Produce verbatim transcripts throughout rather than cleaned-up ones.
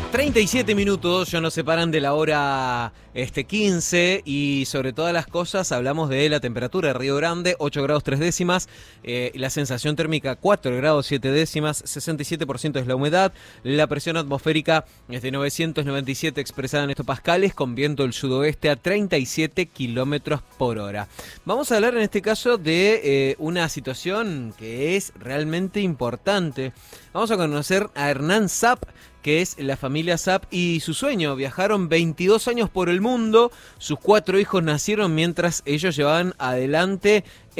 treinta y siete minutos ya nos separan de la hora este, quince y sobre todas las cosas hablamos de la temperatura de Río Grande, ocho grados tres décimas, eh, la sensación térmica cuatro grados siete décimas, sesenta y siete por ciento es la humedad, la presión atmosférica es de novecientos noventa y siete expresada en hectopascales con viento del sudoeste a treinta y siete kilómetros por hora. Vamos a hablar en este caso de eh, una situación que es realmente importante. Vamos a conocer a Hernán Zapp, que es la familia Zapp y su sueño. Viajaron veintidós años por el mundo, sus cuatro hijos nacieron mientras ellos llevaban adelante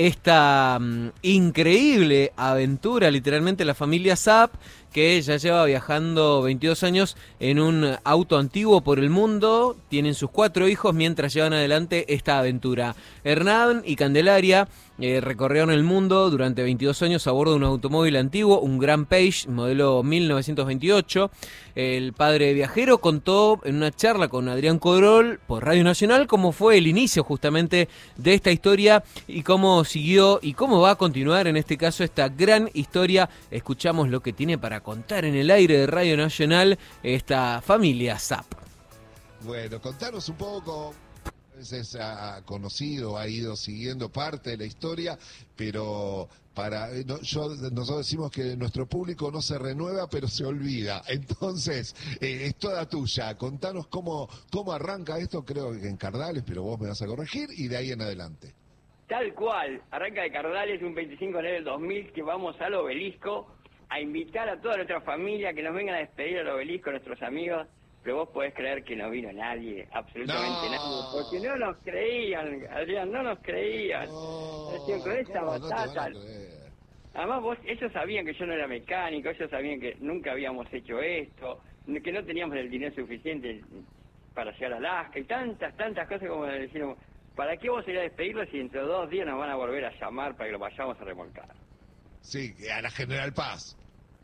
esta um, increíble aventura, literalmente la familia Zapp, que ya lleva viajando veintidós años en un auto antiguo por el mundo, tienen sus cuatro hijos mientras llevan adelante esta aventura. Hernán y Candelaria eh, recorrieron el mundo durante veintidós años a bordo de un automóvil antiguo, un Grand Page, modelo mil novecientos veintiocho. El padre viajero contó en una charla con Adrián Codrol por Radio Nacional cómo fue el inicio justamente de esta historia y cómo siguió y cómo va a continuar en este caso esta gran historia. Escuchamos lo que tiene para contar en el aire de Radio Nacional esta familia Zapp. Bueno, contanos un poco. A veces ha conocido, ha ido siguiendo parte de la historia, pero para no, yo, nosotros decimos que nuestro público no se renueva, pero se olvida. Entonces, eh, es toda tuya. Contanos cómo, cómo arranca esto, creo que en Cardales, pero vos me vas a corregir, y de ahí en adelante. Tal cual, arranca de Cardales un veinticinco de enero del dos mil, que vamos al obelisco a invitar a toda nuestra familia que nos vengan a despedir al obelisco, nuestros amigos. Pero vos podés creer que no vino nadie, absolutamente no. nadie, porque no nos creían, Adrián, no nos creían. No, Decían, con esta batata. No Además, vos, ellos sabían que yo no era mecánico, ellos sabían que nunca habíamos hecho esto, que no teníamos el dinero suficiente para llegar a Alaska y tantas, tantas cosas como decíamos, ¿para qué vos ir a despedirlos si dentro de dos días nos van a volver a llamar para que lo vayamos a remolcar? Sí, a la General Paz.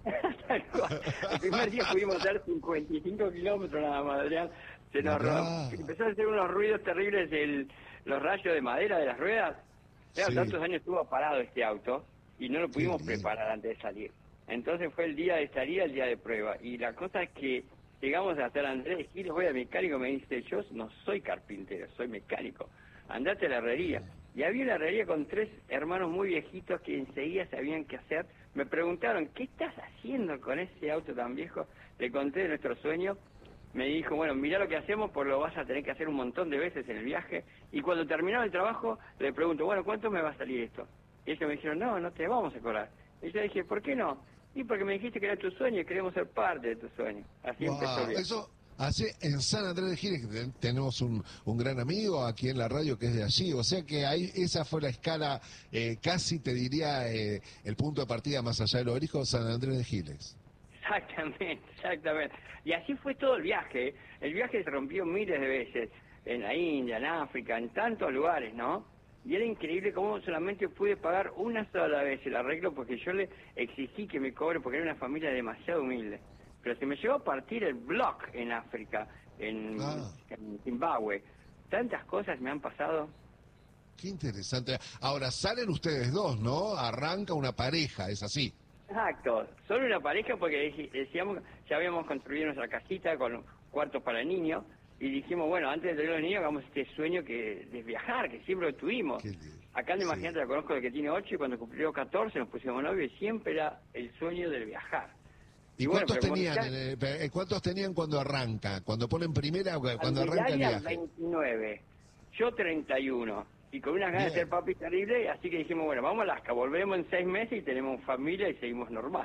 Tal cual. El primer día pudimos hacer cincuenta y cinco kilómetros nada más, Adrián. Se nos ro- empezó a hacer unos ruidos terribles el, los rayos de madera de las ruedas. Claro, sí. Tantos años estuvo parado este auto y no lo pudimos sí, preparar antes de salir. Entonces fue el día de salida, el día de prueba. Y la cosa es que llegamos a San Andrés de Giles, voy al mecánico, me dice, yo no soy carpintero, soy mecánico. Andate a la herrería. Y había una herrería con tres hermanos muy viejitos que enseguida sabían qué hacer. Me preguntaron, ¿qué estás haciendo con ese auto tan viejo? Le conté de nuestro sueño. Me dijo, bueno, mirá lo que hacemos, pues lo vas a tener que hacer un montón de veces en el viaje. Y cuando terminaba el trabajo, le pregunto, bueno, ¿cuánto me va a salir esto? Y ellos me dijeron, no, no te vamos a cobrar. Y yo dije, ¿por qué no? Y porque me dijiste que era tu sueño y queremos ser parte de tu sueño. Así wow, empezó el viaje. Eso... Así, en San Andrés de Giles que tenemos un, un gran amigo aquí en la radio que es de allí, o sea que ahí esa fue la escala, eh, casi te diría eh, el punto de partida más allá del obelisco, San Andrés de Giles. Exactamente, exactamente. Y así fue todo el viaje. El viaje se rompió miles de veces, en la India, en África, en tantos lugares, ¿no? Y era increíble cómo solamente pude pagar una sola vez el arreglo porque yo le exigí que me cobre porque era una familia demasiado humilde. Pero se me llegó a partir el block en África, en, ah. en Zimbabue. Tantas cosas me han pasado. Qué interesante. Ahora, salen ustedes dos, ¿no? Arranca una pareja, es así. Exacto. Solo una pareja porque decíamos, ya habíamos construido nuestra casita con cuartos para niños. Y dijimos, bueno, antes de tener los niños, hagamos este sueño que de viajar, que siempre lo tuvimos. Acá, no, imagínate, la conozco de que tiene ocho y cuando cumplió catorce nos pusimos novios y siempre era el sueño del viajar. ¿Y, ¿Y bueno, cuántos tenían ya... eh, cuántos tenían cuando arranca? Cuando ponen primera, cuando arranca el viaje. veintinueve, yo treinta y uno, y con unas ganas Bien. de ser papi terrible, así que dijimos, bueno, vamos a Alaska, volvemos en seis meses y tenemos familia y seguimos normal.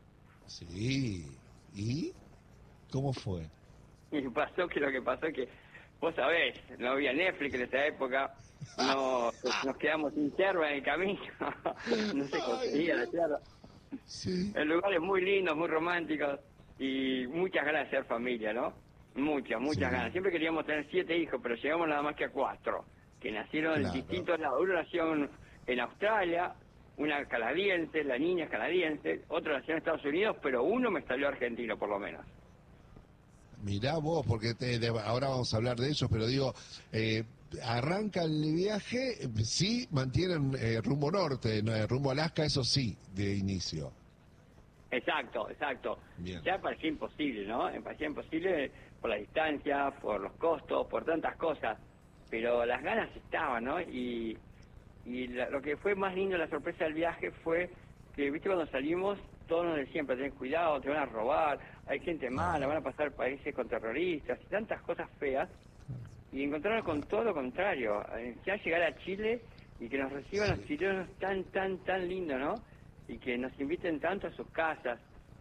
Sí, ¿y cómo fue? Y pasó que lo que pasó que, vos sabés, no había Netflix en esa época, no, nos quedamos sin yerba en el camino, no se conseguía la yerba. Sí. El lugar es muy lindo, muy romántico y muchas ganas de ser familia, ¿no? Muchas, muchas sí. ganas. Siempre queríamos tener siete hijos, pero llegamos nada más que a cuatro, que nacieron claro. en distintos lados. Uno nació en, en Australia, una canadiense, la niña es canadiense, otro nació en Estados Unidos, pero uno me salió argentino por lo menos. Mirá vos, porque te, de, ahora vamos a hablar de ellos, pero digo, eh, arranca el viaje, sí mantienen eh, rumbo norte, no, rumbo Alaska, eso sí, de inicio. Exacto, exacto. Bien. Ya parecía imposible, ¿no? Me parecía imposible por la distancia, por los costos, por tantas cosas. Pero las ganas estaban, ¿no? Y, y la- lo que fue más lindo, la sorpresa del viaje fue que, viste, cuando salimos, todos nos decían, pero ten cuidado, te van a robar, hay gente mala, van a pasar países con terroristas y tantas cosas feas. Y encontrarnos con todo lo contrario. Eh, Ya llegar a Chile y que nos reciban Sí. los chilenos tan, tan, tan lindo, ¿no? Y que nos inviten tanto a sus casas.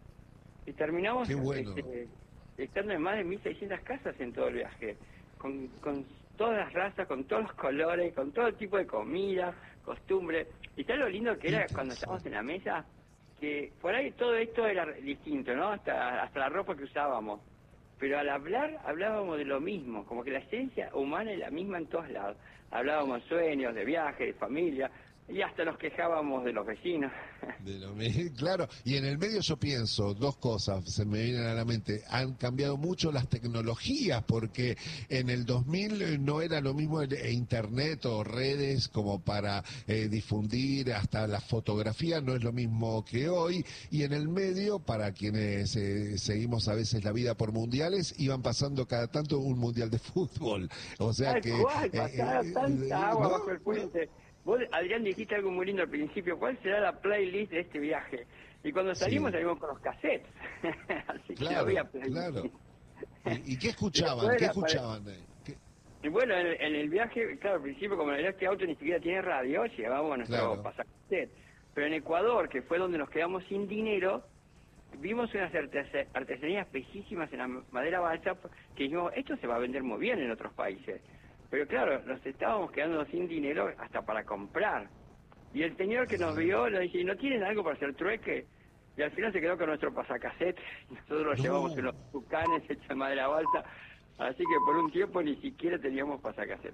Y terminamos Qué bueno. este, estando en más de mil seiscientas casas en todo el viaje, con, con todas las razas, con todos los colores, con todo tipo de comida, costumbre. Y tal lo lindo que era Interesante. cuando estábamos en la mesa, que por ahí todo esto era distinto, ¿no? Hasta, hasta la ropa que usábamos. Pero al hablar, hablábamos de lo mismo, como que la esencia humana es la misma en todos lados. Hablábamos de sueños, de viajes, de familia, y hasta nos quejábamos de los vecinos. De lo mi- claro, y en el medio yo pienso dos cosas, se me vienen a la mente. Han cambiado mucho las tecnologías, porque en el dos mil no era lo mismo el eh, internet o redes como para eh, difundir, hasta la fotografía no es lo mismo que hoy. Y en el medio, para quienes eh, seguimos a veces la vida por mundiales, iban pasando cada tanto un mundial de fútbol. O sea Tal que... cual, eh, pasaba eh, tanta agua ¿no? bajo el puente. Vos, Adrián, dijiste algo muy lindo al principio. ¿Cuál será la playlist de este viaje? Y cuando salimos, Sí. salimos con los cassettes. Así que no Claro, había playlist. claro. ¿Y, y qué Y escuchaban? después ¿Qué era para- escuchaban? eh? ¿Qué- Y bueno, en, en el viaje, claro, al principio, como este auto ni siquiera tiene radio, llevábamos nuestro Claro. pasacassette. Pero en Ecuador, que fue donde nos quedamos sin dinero, vimos unas artes- artesanías bellísimas en la madera balsa, que dijimos, esto se va a vender muy bien en otros países. Pero claro, nos estábamos quedando sin dinero hasta para comprar. Y el señor que nos vio nos dice, ¿no tienen algo para hacer trueque? Y al final se quedó con nuestro pasacassette. Nosotros lo No. llevamos en los tucanes hechos de madera balsa. Así que por un tiempo ni siquiera teníamos pasacassette.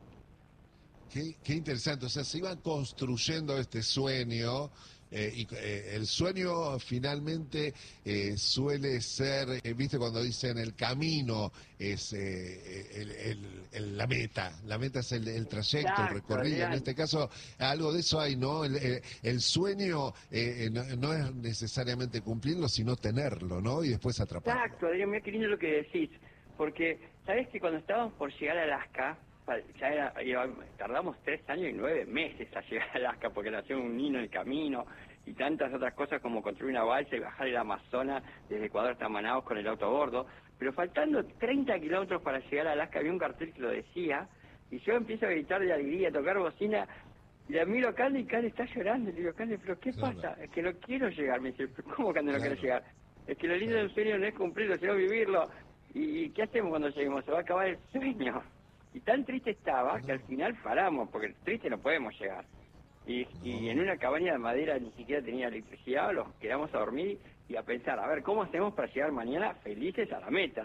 Qué, qué interesante, o sea, se iban construyendo este sueño, eh, y eh, el sueño finalmente eh, suele ser, eh, viste cuando dicen el camino es eh, el- el- el- la meta, la meta es el, el trayecto, el Exacto, recorrido, en Adrián. este caso algo de eso hay, ¿no? El, el- el sueño eh, no, no es necesariamente cumplirlo, sino tenerlo, ¿no? Y después atraparlo. Exacto, Adrián, mira qué lindo lo que decís. Porque, ¿sabés que cuando estábamos por llegar a Alaska, pa- ya era, iba- tardamos tres años y nueve meses a llegar a Alaska, porque nació un niño en el camino y tantas otras cosas como construir una balsa y bajar el Amazonas desde Ecuador hasta Manaus con el auto a bordo. Pero faltando treinta kilómetros para llegar a Alaska, había un cartel que lo decía, y yo empiezo a gritar de alegría, a tocar bocina, y la miro a Cande y Cande está llorando. Le digo, Cande, ¿pero qué Claro. pasa? Es que no quiero llegar. Me dice, ¿cómo Cande no Claro. quiere llegar? Es que lo lindo Claro. del sueño no es cumplirlo, sino vivirlo. ¿Y qué hacemos cuando lleguemos? Se va a acabar el sueño. Y tan triste estaba que al final paramos, porque triste no podemos llegar. Y, y en una cabaña de madera ni siquiera tenía electricidad, los quedamos a dormir y a pensar, a ver, ¿cómo hacemos para llegar mañana felices a la meta?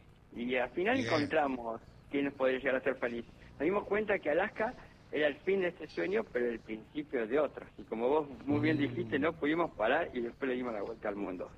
Y al final Bien. encontramos quién nos podría llegar a ser feliz. Nos dimos cuenta que Alaska era el fin de este sueño, pero el principio de otros. Y como vos muy bien dijiste, no pudimos parar y después le dimos la vuelta al mundo.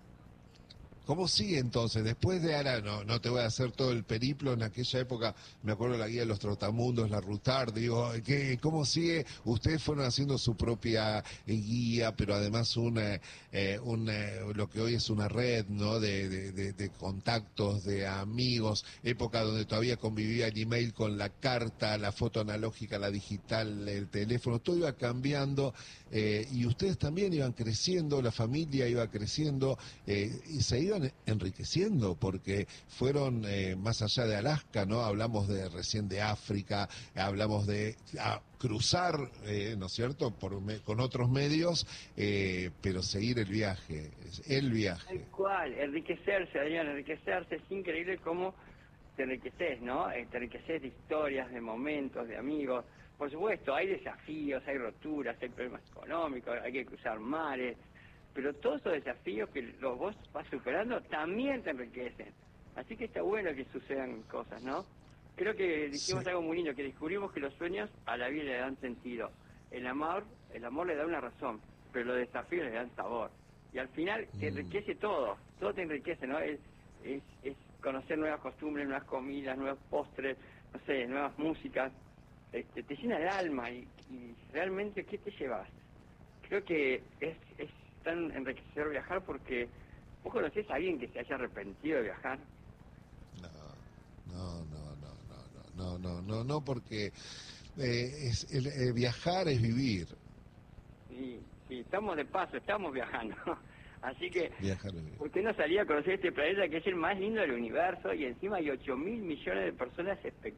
¿Cómo sigue entonces? Después de ahora, no, no te voy a hacer todo el periplo, en aquella época me acuerdo la guía de los trotamundos, la Rutar, digo, ¿qué, ¿cómo sigue? Ustedes fueron haciendo su propia eh, guía, pero además una, eh, una, lo que hoy es una red, ¿no? De, de, de, de contactos, de amigos, época donde todavía convivía el email con la carta, la foto analógica, la digital, el teléfono, todo iba cambiando, eh, y ustedes también iban creciendo, la familia iba creciendo, eh, y se iban enriqueciendo, porque fueron eh, más allá de Alaska, ¿no? Hablamos de recién de África, hablamos de a, cruzar, eh, ¿no es cierto?, Por, me, con otros medios, eh, pero seguir el viaje, el viaje. Tal cual, enriquecerse, Adrián, enriquecerse, es increíble cómo te enriqueces, ¿no? Eh, Te enriqueces de historias, de momentos, de amigos. Por supuesto, hay desafíos, hay roturas, hay problemas económicos, hay que cruzar mares, pero todos esos desafíos que los vos vas superando también te enriquecen. Así que está bueno que sucedan cosas, ¿no? Creo que dijimos Sí. algo muy lindo, que descubrimos que los sueños a la vida le dan sentido. El amor, el amor le da una razón, pero los desafíos le dan sabor. Y al final te Mm. enriquece todo, todo te enriquece, ¿no? Es, es, es conocer nuevas costumbres, nuevas comidas, nuevos postres, no sé, nuevas músicas. Este, te llena el alma y, y realmente, ¿qué te llevas? Creo que es, es tan enriquecedor viajar porque ¿Vos conocés a alguien que se haya arrepentido de viajar? No, no, no, no, no, no, no, no, no, porque eh, es, el, eh, viajar es vivir. Sí, sí, estamos de paso, estamos viajando. Así que Viajar es vivir. usted no salía a conocer este planeta que es el más lindo del universo y encima hay ocho mil millones de personas espectadores.